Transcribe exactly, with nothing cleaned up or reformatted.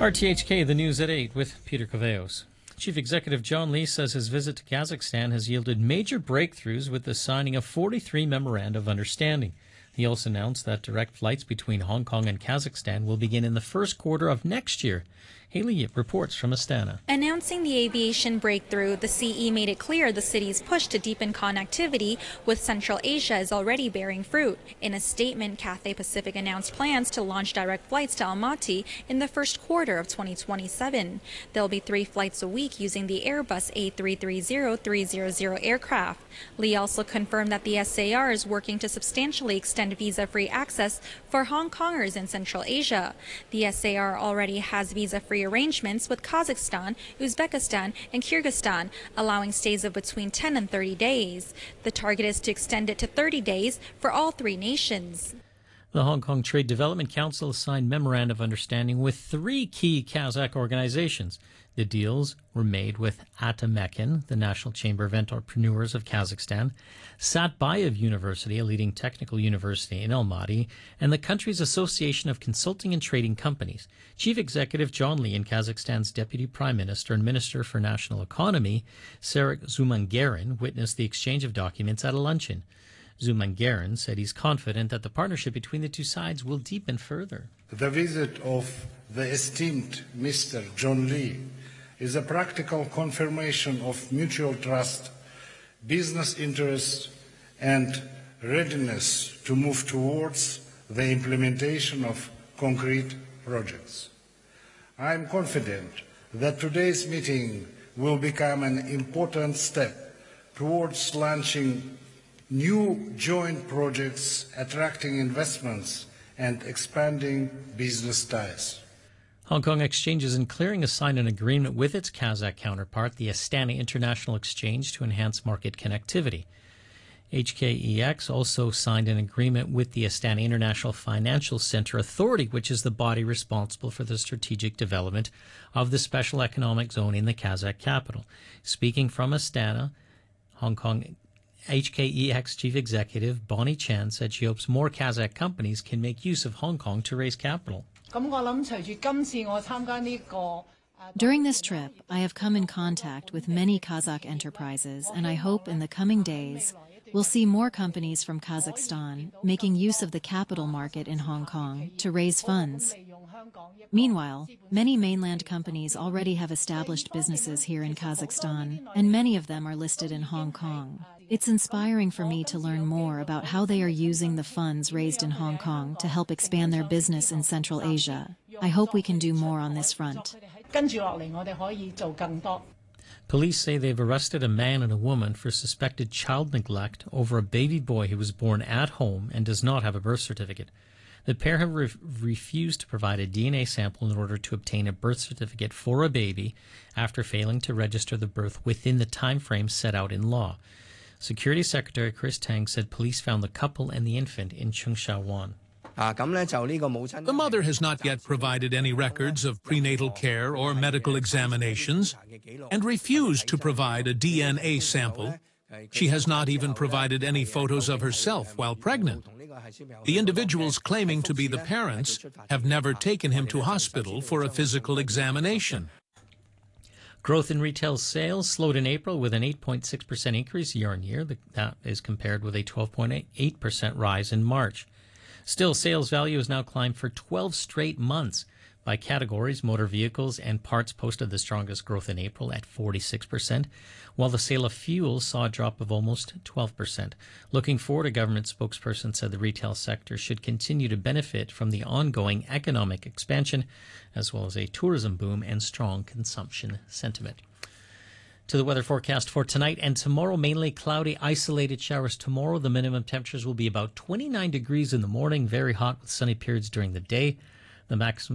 R T H K, the news at eight with Peter Caveos. Chief Executive John Lee says his visit to Kazakhstan has yielded major breakthroughs with the signing of forty-three memoranda of understanding. He also announced that direct flights between Hong Kong and Kazakhstan will begin in the first quarter of next year. Haley Yip reports from Astana. Announcing the aviation breakthrough, the C E made it clear the city's push to deepen connectivity with Central Asia is already bearing fruit. In a statement, Cathay Pacific announced plans to launch direct flights to Almaty in the first quarter of twenty twenty-seven. There'll be three flights a week using the Airbus A three thirty three hundred aircraft. Lee also confirmed that the S A R is working to substantially extend visa-free access for Hong Kongers in Central Asia. The S A R already has visa-free arrangements with Kazakhstan, Uzbekistan, and Kyrgyzstan, allowing stays of between ten and thirty days. The target is to extend it to thirty days for all three nations. The Hong Kong Trade Development Council signed memorandum of understanding with three key Kazakh organizations. The deals were made with Atamekin, the National Chamber of Entrepreneurs of Kazakhstan, Satbayev University, a leading technical university in Almaty, and the country's Association of Consulting and Trading Companies. Chief Executive John Lee and Kazakhstan's Deputy Prime Minister and Minister for National Economy, Serok Zhumangarin, witnessed the exchange of documents at a luncheon. Zhumangarin said he's confident that the partnership between the two sides will deepen further. The visit of the esteemed Mister John Lee is a practical confirmation of mutual trust, business interests, and readiness to move towards the implementation of concrete projects. I am confident that today's meeting will become an important step towards launching new joint projects, attracting investments, and expanding business ties. Hong Kong Exchanges and Clearing has signed an agreement with its Kazakh counterpart, the Astana International Exchange, to enhance market connectivity. H K E X also signed an agreement with the Astana International Financial Center Authority, which is the body responsible for the strategic development of the special economic zone in the Kazakh capital. Speaking from Astana, Hong Kong H K E X Chief Executive Bonnie Chan said she hopes more Kazakh companies can make use of Hong Kong to raise capital. During this trip, I have come in contact with many Kazakh enterprises, and I hope in the coming days we'll see more companies from Kazakhstan making use of the capital market in Hong Kong to raise funds. Meanwhile, many mainland companies already have established businesses here in Kazakhstan, and many of them are listed in Hong Kong. It's inspiring for me to learn more about how they are using the funds raised in Hong Kong to help expand their business in Central Asia. I hope we can do more on this front. Police say they've arrested a man and a woman for suspected child neglect over a baby boy who was born at home and does not have a birth certificate. The pair have re- refused to provide a D N A sample in order to obtain a birth certificate for a baby after failing to register the birth within the time frame set out in law. Security Secretary Chris Tang said police found the couple and the infant in Cheung Sha Wan. The mother has not yet provided any records of prenatal care or medical examinations and refused to provide a D N A sample. She has not even provided any photos of herself while pregnant. The individuals claiming to be the parents have never taken him to hospital for a physical examination. Growth in retail sales slowed in April with an eight point six percent increase year-on-year. That is compared with a twelve point eight percent rise in March. Still, sales value has now climbed for twelve straight months. By categories, motor vehicles and parts posted the strongest growth in April at forty-six percent, while the sale of fuel saw a drop of almost twelve percent. Looking forward, a government spokesperson said the retail sector should continue to benefit from the ongoing economic expansion, as well as a tourism boom and strong consumption sentiment. To the weather forecast for tonight and tomorrow, mainly cloudy, isolated showers tomorrow. The minimum temperatures will be about twenty-nine degrees in the morning, very hot with sunny periods during the day. The maximum